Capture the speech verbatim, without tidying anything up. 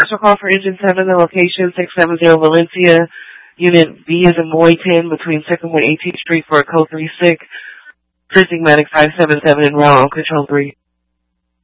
Special call for Engine seven, the location six seven zero Valencia, Unit B as in Boy ten between Sycamore and eighteenth Street for a code three six. Precinct Medic five seven seven en route on Control three.